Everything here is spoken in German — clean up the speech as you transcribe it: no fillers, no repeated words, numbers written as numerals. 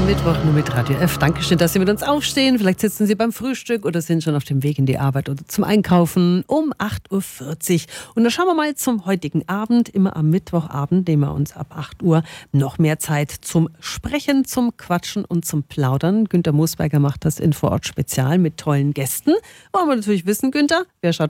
den Mittwoch nur mit Radio F. Dankeschön, dass Sie mit uns aufstehen. Vielleicht sitzen Sie beim Frühstück oder sind schon auf dem Weg in die Arbeit oder zum Einkaufen um 8.40 Uhr. Und dann schauen wir mal zum heutigen Abend. Immer am Mittwochabend nehmen wir uns ab 8 Uhr noch mehr Zeit zum Sprechen, zum Quatschen und zum Plaudern. Günter Moosberger macht das in Vorort Spezial mit tollen Gästen. Wollen wir natürlich wissen, Günter, wer schaut